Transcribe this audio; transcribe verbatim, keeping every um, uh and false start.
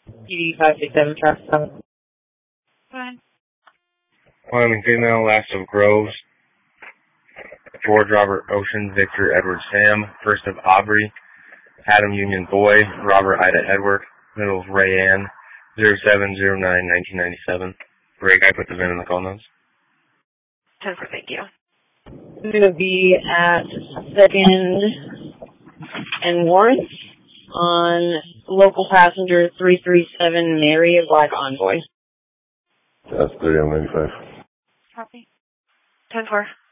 P D five six seven traffic stop. Fine. Wyoming female, last of Groves. George Robert Ocean, Victor Edward Sam, first of Aubrey, Adam Union Boy, Robert Ida Edward, middle of Ray Ann, zero seven zero nine nineteen ninety-seven. Greg, I put the V I N in the call notes. ten four, thank you. I'm going to be at second and Warrant on local passenger three three seven Mary, a Black Envoy. That's thirty on ninety-five. Copy. ten four.